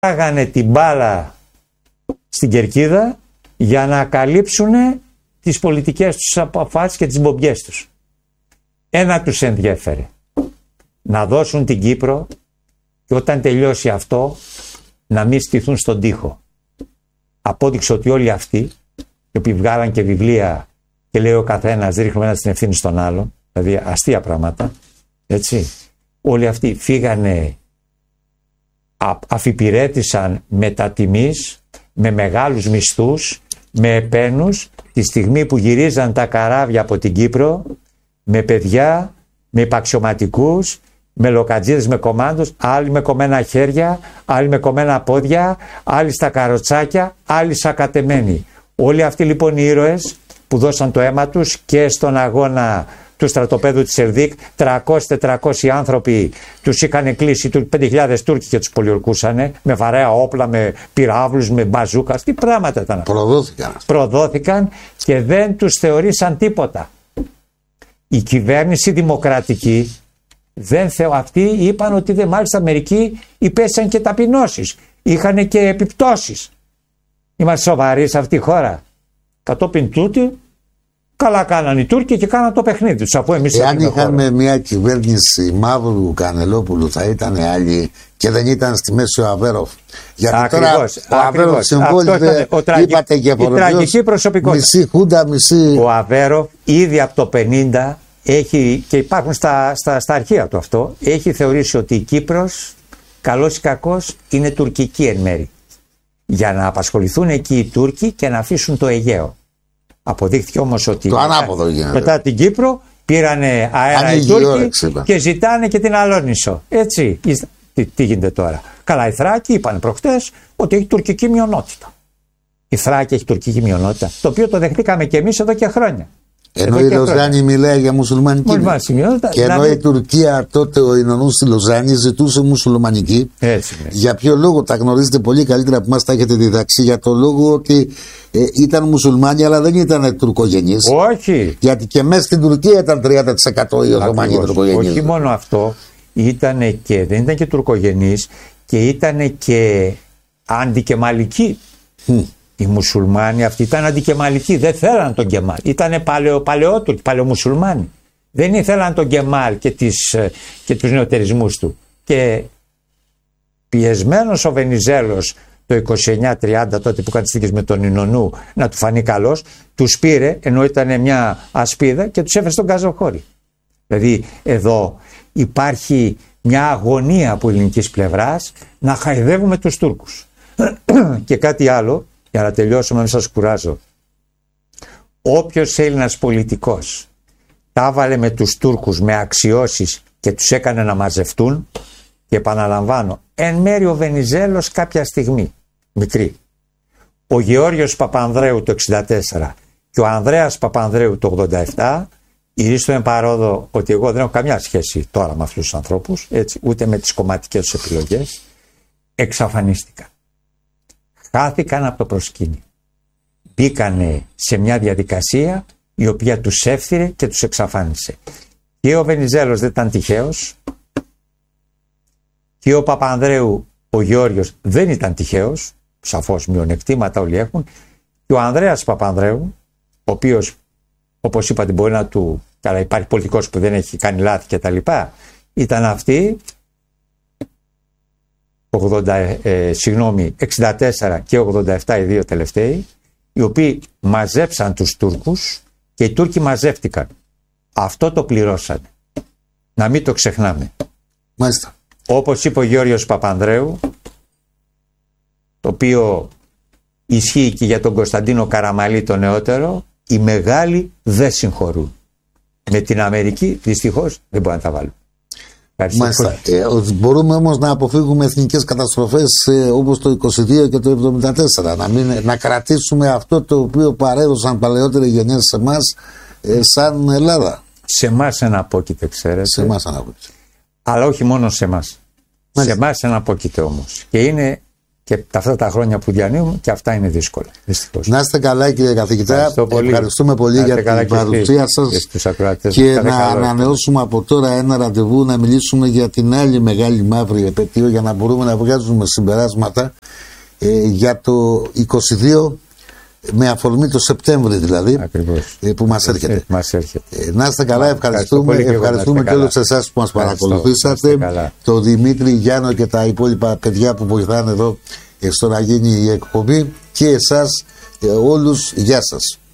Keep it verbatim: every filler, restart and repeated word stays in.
Άγανε την μπάλα στην κερκίδα για να καλύψουν τις πολιτικές τους αποφάσεις και τις μπομπιές τους. Ένα τους ενδιέφερε, να δώσουν την Κύπρο και όταν τελειώσει αυτό να μην στηθούν στον τοίχο. Απόδειξε ότι όλοι αυτοί, οι οποίοι βγάλαν και βιβλία και λέει ο καθένας ρίχνουμε ένα την ευθύνη στον άλλον, δηλαδή αστεία πράγματα, έτσι, όλοι αυτοί φύγανε, αφιπηρέτησαν μετατιμής, με μεγάλους μισθούς, με επένους, τη στιγμή που γυρίζαν τα καράβια από την Κύπρο, με παιδιά, με υπαξιωματικούς, με λοκατζίδες, με κομμάντους, άλλοι με κομμένα χέρια, άλλοι με κομμένα πόδια, άλλοι στα καροτσάκια, άλλοι σακατεμένοι. Όλοι αυτοί λοιπόν οι ήρωες που δώσαν το αίμα τους και στον αγώνα του στρατοπέδου της Ερδίκ, τριακόσιοι τετρακόσιοι άνθρωποι τους είχαν κλείσει, πέντε χιλιάδες Τούρκοι και τους πολιορκούσανε, με βαρέα όπλα, με πυράβλους, με μπαζούκας, τι πράγματα ήταν. Προδόθηκαν. Προδόθηκαν και δεν τους θεωρήσαν τίποτα. Η κυβέρνηση δημοκρατική, δεν θεω... αυτοί είπαν ότι δεν, μάλιστα μερικοί υπέστησαν και ταπεινώσεις, είχαν και επιπτώσεις. Είμαστε σοβαροί σε αυτή τη χώρα. Κατόπιν τούτου, καλά κάναν οι Τούρκοι και κάναν το παιχνίδι τους. Αφού εμείς Εάν είχαμε χώρα. Μια κυβέρνηση Μαύρου Κανελόπουλου θα ήταν άλλοι και δεν ήταν στη μέση ο Αβέροφ. Γιατί ακριβώς, τώρα ο Αβέροφ συμβόλυε, είπατε και φορολογιός, μισή χούντα, μισή... Ο Αβέροφ ήδη από το πενήντα έχει, και υπάρχουν στα, στα, στα αρχεία του αυτό, έχει θεωρήσει ότι η Κύπρος, καλός ή κακός, είναι τουρκική εν μέρη. Για να απασχοληθούν εκεί οι Τούρκοι και να αφήσουν το Αιγαίο. Αποδείχθηκε όμως ότι το ανάποδο μετά, μετά την Κύπρο πήρανε αέρα οι Τούρκοι και ζητάνε και την Αλόνισο. Έτσι, τι, τι γίνεται τώρα. Καλά, η Θράκη είπαν προχτές ότι έχει τουρκική μειονότητα. Η Θράκη έχει τουρκική μειονότητα, το οποίο το δεχτήκαμε και εμείς εδώ και χρόνια. Ενώ η Λοζάνη μιλάει για μουσουλμανική. Και ενώ η Τουρκία τότε, ο Ινωνούς στη Λοζάνη ζητούσε μουσουλμανική. Έτσι, για ποιο λόγο, τα γνωρίζετε πολύ καλύτερα από εμάς, τα έχετε διδάξει. Για το λόγο ότι ε, ήταν μουσουλμάνοι, αλλά δεν ήταν τουρκογενείς. Όχι. Γιατί και μέσα στην Τουρκία ήταν τριάντα τοις εκατό οι Οθωμανοί τουρκογενείς. Όχι μόνο αυτό, ήτανε και, δεν ήταν και τουρκογενείς και ήταν και αντικεμαλικοί. Mm. Οι μουσουλμάνοι αυτοί ήταν αντικεμαλικοί, δεν θέλαν τον Κεμάλ. Ήταν παλαιο, παλαιότουρκοι, παλαιομουσουλμάνοι. Δεν ήθελαν τον Κεμάλ και, τις, και τους νεοτερισμούς του. Και πιεσμένος ο Βενιζέλος το είκοσι εννιά τριάντα, τότε που έκανε τις θήκες με τον Ινωνού, να του φανεί καλός, τους πήρε, ενώ ήταν μια ασπίδα, και τους έφερε στον Καζοχώρη. Δηλαδή εδώ υπάρχει μια αγωνία από ελληνικής πλευράς να χαϊδεύουμε τους Τούρκους. Και κάτι άλλο, για να τελειώσουμε, να μην σας κουράζω. Όποιος Έλληνας πολιτικός τα βάλε με τους Τούρκους με αξιώσεις και τους έκανε να μαζευτούν, και επαναλαμβάνω, εν μέρει ο Βενιζέλος κάποια στιγμή, μικρή, ο Γεώργιος Παπανδρέου το εξήντα τέσσερα και ο Ανδρέας Παπανδρέου το ογδόντα επτά, ηρίστο εν παρόδο ότι εγώ δεν έχω καμιά σχέση τώρα με αυτούς τους ανθρώπους, έτσι, ούτε με τις κομματικές τους επιλογές, εξαφανίστηκαν. Χάθηκαν από το προσκήνιο. Μπήκανε σε μια διαδικασία η οποία τους έφθυρε και τους εξαφάνισε. Και ο Βενιζέλος δεν ήταν τυχαίος, και ο Παπανδρέου, ο Γεώργιος, δεν ήταν τυχαίος, σαφώς μειονεκτήματα όλοι έχουν, και ο Ανδρέας Παπανδρέου, ο οποίος, όπως είπατε, μπορεί να του, καλά, υπάρχει πολιτικός που δεν έχει κάνει λάθη και τα λοιπά, ήταν αυτοί ογδόντα, ε, συγγνώμη, εξήντα τέσσερα και ογδόντα επτά, οι δύο τελευταίοι, οι οποίοι μαζέψαν τους Τούρκους και οι Τούρκοι μαζεύτηκαν. Αυτό το πληρώσανε. Να μην το ξεχνάμε. Μάλιστα. Όπως είπε ο Γεώργιος Παπανδρέου, το οποίο ισχύει και για τον Κωνσταντίνο Καραμαλή το νεότερο, οι μεγάλοι δεν συγχωρούν. Με την Αμερική δυστυχώς δεν μπορεί να τα βάλουν. Μάλιστα. Ε, μπορούμε όμως να αποφύγουμε εθνικές καταστροφές ε, όπως το είκοσι δύο και το εβδομήντα τέσσερα, να, μην, να κρατήσουμε αυτό το οποίο παρέδωσαν παλαιότεροι γενιές σε εμάς ε, σαν Ελλάδα. Σε εμάς εναπόκειται, ξέρετε. Σε εμάς εναπόκειται. Αλλά όχι μόνο σε εμάς. Σε εμάς εναπόκειται όμως. Και είναι Και αυτά τα χρόνια που διανύουμε και αυτά είναι δύσκολα. Δυστυχώς. Να είστε καλά, κύριε καθηγητά. Πολύ. Ευχαριστούμε πολύ για την παρουσία σας. Και, και να ανανεώσουμε από τώρα ένα ραντεβού να μιλήσουμε για την άλλη μεγάλη μαύρη επέτειο, για να μπορούμε να βγάζουμε συμπεράσματα ε, για το είκοσι δύο, με αφορμή το Σεπτέμβρη δηλαδή. Ακριβώς. Ε, που μας έρχεται. Ε, μας έρχεται. Ε, να είστε καλά, ευχαριστούμε. Και ευχαριστούμε και όλους εσάς που μας παρακολουθήσατε. Το Δημήτρη, Γιάννο και τα υπόλοιπα παιδιά που βοηθάνε εδώ στο να γίνει η εκπομπή, και εσάς όλους, γεια σας.